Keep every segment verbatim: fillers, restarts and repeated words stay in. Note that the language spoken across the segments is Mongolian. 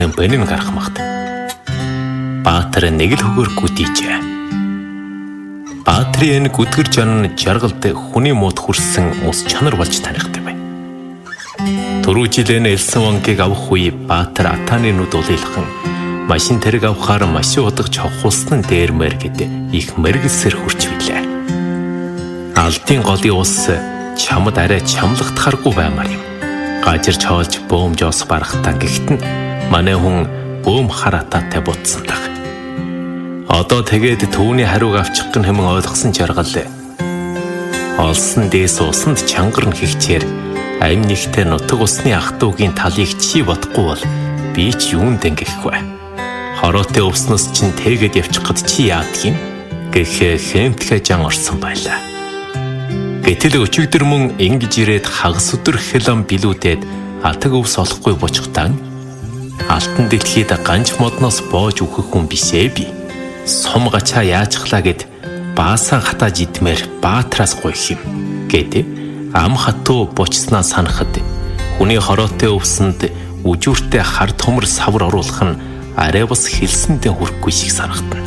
бэнэн гарахмагт Баатар нэг л хөгөр гүдийжээ. Баатрын гүдгэр жан жаргалд хүний мууд хүрсэн ус чанар болж танигдав. Түрүү жилэн элсэн вангийг авах үе Баатар атааны нүд улийлхан машин тэрэг авахаар машин удаж хохуулсан дээрмэр гэдэг их мэргэлсэр хурч билээ. Алдын голын ус чамд арай чамлагтахаргүй баймаар юм. Гажирч хоолж бөөм жоос барахтаа гихтэн манай хүн бөөм харатаатай бутсан даг. Одоо тэгээд түүний хариуг авчих гэн хэмээн ойлгосон жаргал олсон дээс усанд чангарн хэгчээр ам нэгтэй нутаг усны ах トゥ угийн талыг чи бодохгүй бол би ч юунд ингэхгүй. Хороотой өвснөс чинь тэгээд явчих гээд чи яадаг юм гэх хэмтгэ жан орсон байлаа. Гэтэл өчигдөр мөн ингэж ирээд хагас өдөр хэлэм билүүдэд атаг өвс олохгүй бочгтан алтан дэлхийд ганч модноос боож өгөх хүн бишээ би. Сум гачаа яачглаа гэд баасан хатааж идмээр Баатараас гойх юм гэдэг ам хатуу бочснаа санахад хүний хороотой өвсөнд үжүүртэй хар томор савар оруулах нь арай бас хэлсэндээ хүрэхгүй шиг санагдана.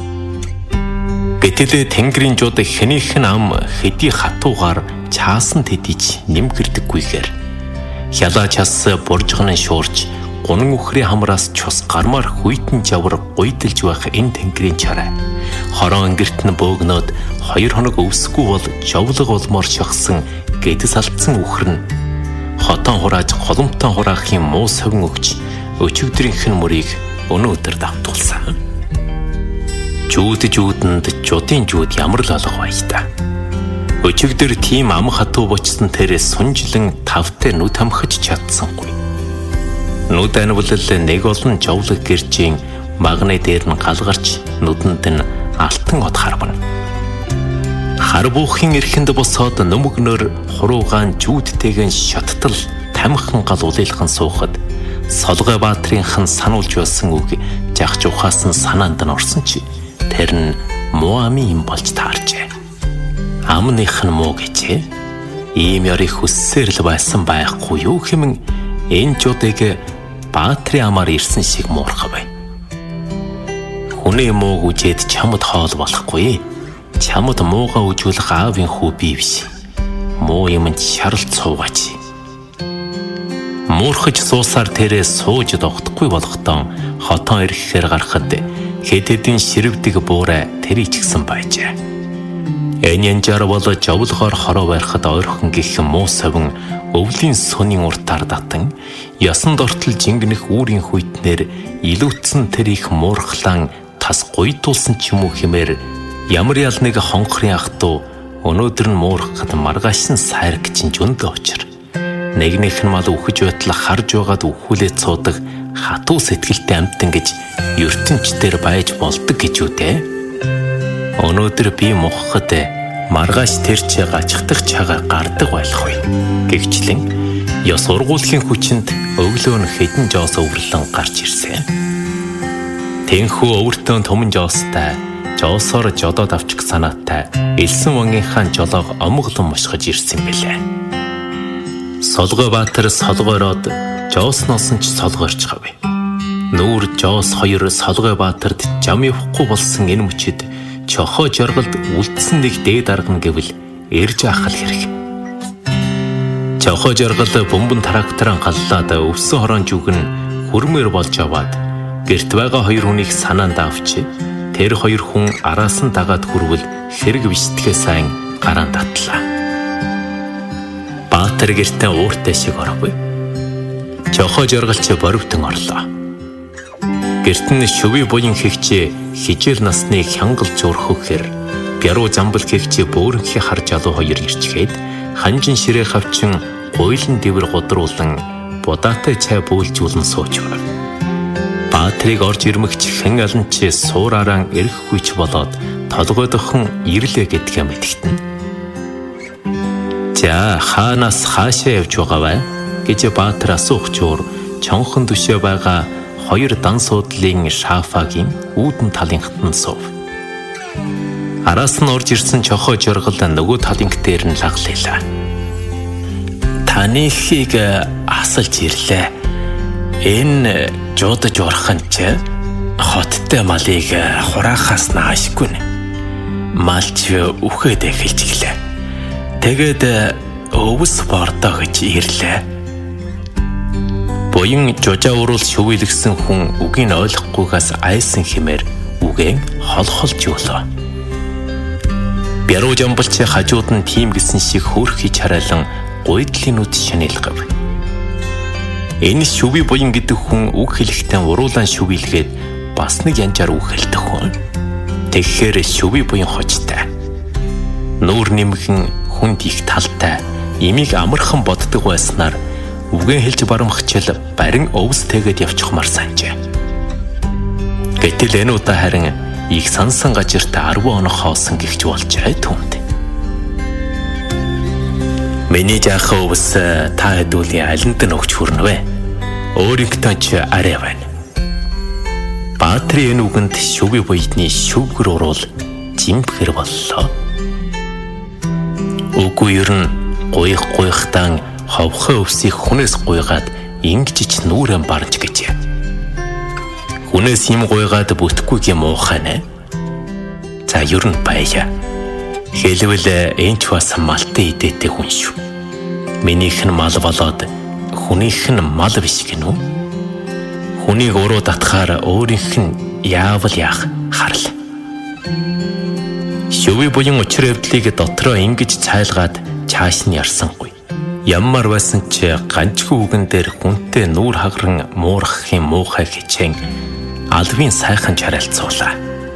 Гэтэл тэнгэрийн жууд хэнийхэн ам хэдий хатуугаар чаасан тэдиж нэмгэрдэггүйгээр хялаа час буржганы шуурч гунан үхрийн хамраас чус гармаар хүйтэн жавар гуйдалж байх энэ тэнгэрийн чараа хорон ангирт нь бөөгнөөд хоёр хоног өвсгүй бол жовлог болмоор шахсан гэдэс алдсан үхэр нь хотон хурааж голомтон хураахын муу совин өгч өчигдрийнх нь мөрийг өнөөдөр давтуулсан. Жүүд жүүдэнд жуудын жүүд ямар л алга байж та. Өчигдөр тийм ам хатуу бочсон тэрээс сунжлан тавтай нүд хамхаж чадсангүй. Нүд анивлал нэг олон жовлог гэржийн магны дээр нь галгарч нүдэнд нь алтан од харвна. Хар буухын эрхэнд босоод нөмгнөр хуруугаан жүүдтэйгэн шаттал тамхан гал улийлхан суухад Солгой Баатрынхан сануулж байсан үг жагч ухаасан санаанд нь орсон чи тэр нь муу амын юм болж тааржээ. Амных нь муу гэжээ. Ийм ярих хүссээр л байсан байхгүй юу хэмээн энэ жуудыг Баатрын амаар ирсэн шиг муурхав бай. Хүний мууг үжээд чамд хоол болохгүй. Чамд муугаа үжүүлэх аавын хүү би биш. Муу юмд шаралт суугаач. Муурхаж суусаар тэрээ сууж догтохгүй болготон хотон ирэхээр гарахад хэд хэдэн ширвдэг буурай тэр ичгсэн байжээ. Энэ янжаар бол жовлогоор хороо барихад ойрхон гих муу совин өвлийн сүнийн уртаар татан ясан дортол жингнэх үүрийн хүйтнэр илүүцсэн тэр их муурхлан тас гуйдуулсан ч юм уу хэмээр ямар ял нэг хонхрын ах トゥ өнөөдөр нь муурхад маргаашин сайр гिचэн жүндө очир. Нэгнийх нь мал үхэж байтал харж байгаад үхүүлээ цуудаг хатуу сэтгэлтэй амтан гэж ертөнчтэр байж болдог гэж үтэй. Өнөөдөр би мухахад маргааш тэрч гачхдах чагаар гардаг байх вэ гэвчлэн ёс ургуулхийн хүчинд өглөө нь хэдэн жоос өврлөн гарч ирсэн. Тэнхүү өвөртөн томон жоостай жоосоор жодоод авчих санаатай элсэн вангийнхаа жолоог омглон мушгаж ирсэн бэлээ. Солгой Баатар солгойроод жоосноос нь ч солгойрч хав. Нүүр жоос хоёр Солгой Баатарт жам явахгүй болсон энэ мөчид чохоо жаргалд үлдсэн нэг дээд арган гэвэл эрж ахал хэрэг. Чохоо жаргал бомбон тракторын галлаад өвсөн хорон жүгэн хүрмээр болж аваад гэрт байгаа хоёр хүнийг санаанд авч тэр хоёр хүн араас нь дагаад хүрвэл хэрэг биштгэе сайн гараан татлаа. Баатар гэртээ ууртай шиг ороогүй. Чохоо жаргалч боривтон орлоо. Гэрт нь шүви буян хэгчээ хижээр насны хянгал зурхөхөр бяруу замбал хэгчээ бөөрөнхий хар жалуу хоёр ирчгээд ханжин ширээ хавчин гуйлан дэвэр годруулан будаатай чай бөөлжүүлэн сууж байв. Баатрыг орж ирмэгч хэн аланч суураараа эрэхгүйч болоод толгойдохон ирлээ гэдгээ мэдгтэн. За хаанаас хаашаа явж байгаа вэ гэж Баатар асуух чуур чонхон түшээ байгаа хоёр дан суудлын шафагийн үүдэн талынхтан суув. Араас нь орж ирсэн чохоо жаргал нөгөө талынх дээр нь лаглайлаа. Танихыг асалж ирлээ. Энэ жуудаж орхон ч хоттой малыг хураахаас наашгүй нэ. Малч үхээд эхэлж гэлээ. Тэгээд өвс бордоо гэж ирлээ. Буян жужаа уруул шүвэлгсэн хүн үгийг ойлгохгүйгээс айсан хэмээр үгэн холхолж өглөө. Бяруу жамбалч хажууд нь тийм гэсэн шиг хөөрхий чарайлан гойдлын нүд шинэлгэв. Энэ шүви буян гэдэг хүн үг хэлэхдээ уруулан шүвилгээд бас нэг янжаар үг хэлдэг хүн. Тэгэхээр шүви буян хочтой. Нүүр нэмгэн хүнд их талтай, имийг амархан боддог байснаар үгэн хэлж барамхчил барин өвстэйгээд явчихмаар санджээ. Гэтэл энэ удаа харин их сансан гажирт арван оног хоосон гихч болжээ түнд. Миний жаах өвс та хэдүүлийн алинд нь өгч хүрнэ вэ? Өөрийнхөө ч арай байна. Баатрийн энэ үгэнд шүви буйдны шүвгэр уруул жимбгэр боллоо. Үгүй ер нь гуйх гуйхтан ховхоо өвсийг хүнээс гуйгаад ингэжч нүрэн барж гэж. Хүнээс юм гуйгаад бүтэхгүй юм уухай нэ. За ер нь баяа. Хэлвэл энэч бас малтай идээтэй хүн шүү. Минийх нь мал болоод хүнийх нь мал биш гинүү. Хүнийг уруу татхаар өөрийнх нь яавал яах харл. Шүви буян учир явдлыг дотроо ингэж цайлгаад чааш нь ярсангүй. Ямар байсан ч ганчгүй үгэн дээр хүнтэй нүүр хагаран муурахын муухай хичээн алвын сайхан чарайлцуулаа.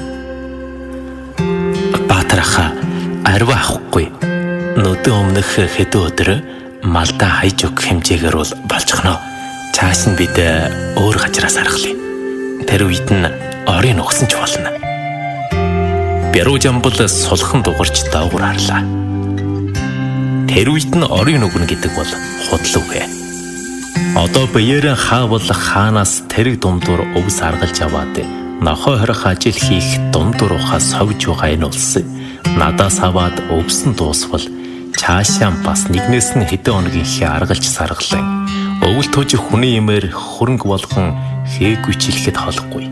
Баатарха арва авахгүй. Нүдэн өмнөх хэдэн өдөр малдаа хайж өгөх хэмжээгээр бол болчихно. Цааш нь бид өөр газраас аргалъя. Тэр үед нь орын угсан ч болно. Бяруу жамбал сулхан дугарч доогуур харлаа. Тэр үед нь орын өгнө гэдэг бол худал үгэ. Одоо биеэрэн хаавал хаанаас тэрэг дундуур өвс аргалж аваад нохой хорих ажил хийх дундуур ухаас совж байгаа энэ улс надаас аваад өвсөн дуусвал цаашаа бас нэгнээс нь хэдэн хоногийн хэ аргалж саргалан өвөл тууж хүний имээр хөрөнгө болгон хээгүйчлэхэд холгүй.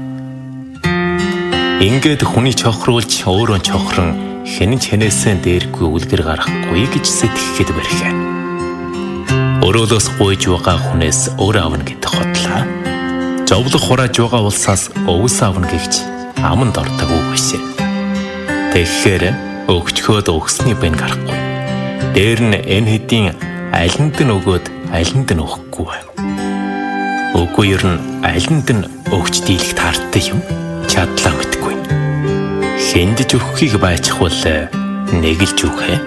Ингээд хүний чохруулж өөрөө чохрон хэн ч хэнээсээ дээргүй үлгэр гарахгүй гэж сэтгэхэд бэрхэ. Өрөөлөөс гуйж байгаа хүнээс өөр авна гэдэг хотлаа. Зовлох хурааж байгаа улсаас өвс авна гэж аманд ордог үг биш. Тэгэхээр өгчхөөд өгсний бэн гарахгүй. Дээр нь энэ хэдийн алинд нь өгөөд алинд нь өгөхгүй. Үгүй ер нь алинд нь өгч дийлэх таартай юм чадлаа мэдгүй. Хэндж өгөхийг байчихвал нэг л ч үхэ.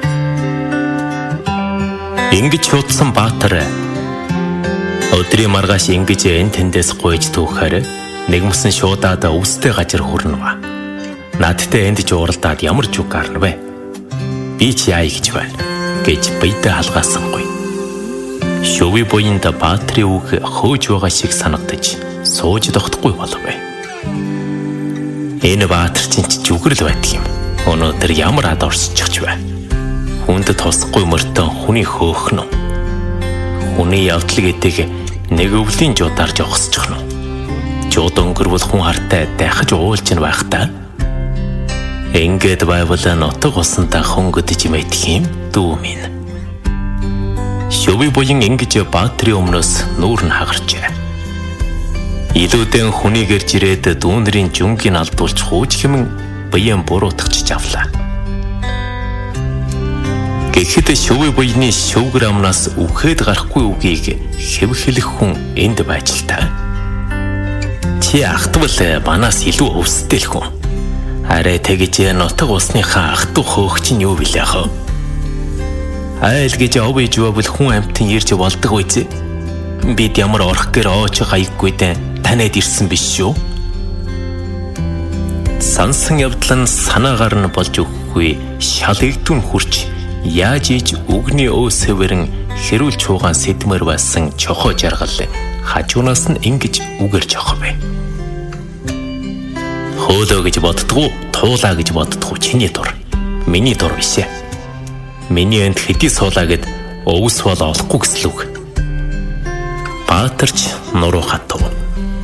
Ингэж хуудсан Баатар өдрийн маргааш ингэж энэ тэндээс гуйж түүхээр нэгмсэн шуудаад өвстэй гажир хүрнэ. Надтай энд ч уралдаад ямар ч үг гарна вэ? Би ч яа гэж байна гэж бидэ халгаасангүй. Шүви буйнд Баатрийн үг хөөж байгаа шиг санагдаж сууж тогтохгүй болов. Энэ Баатар чинь зүгэрл байдаг юм. Өнөөдөр ямар ад орсчихж вэ? Хүнд тусахгүй мөртөө хүний хөөхнө. Хүний явдал гэдэг нэг өвлийн жуудаар жогсчихно. Жууд өнгөрвөл хүн хартай дахиж уулж нь байх та. Ингээд байвал нутаг усантай хөнгөдөж мэдэх юм дүү минь. Шүви буян ингэж Баатрийн өмнөөс нүүр нь хагарчээ. Илүүдэн хүний гэрж ирээд дүүнэрийн жүнгийг алдуулж хууж хэмэн биеэн буруутгачж авлаа. Гэхэд шүви буйны шүвгэр амнаас үхээд гарахгүй үгийг хэвхэлэх хүн энд байж л та. Чи ахтвал манаас илүү өвстэй л хүн. Арай тэгж нутаг усныхаа ахту хөөгч нь юу билээ хөө? Айл гэж овж байвал хүн амьтан ирж болдог үйзээ. Бид ямар орох гэр оож гайгүй дэ танад ирсэн биш шүү. Сансан явдал нь санаагаар нь болж өгөхгүй шалэгдүн хурч яаж иж үгний өөсөвөрн хэрүүл чуугаан сэдмэр байсан чохоо жаргал хажуунаас нь ингэж үгэр жохов. Хөөлөө гэж боддгоо, туулаа гэж боддгоо чиний дур. Миний дур биш ээ. Миний энд хэдий суулаа гэд өвс бол олохгүй гэсэн үг. баатарч нуруу хатав.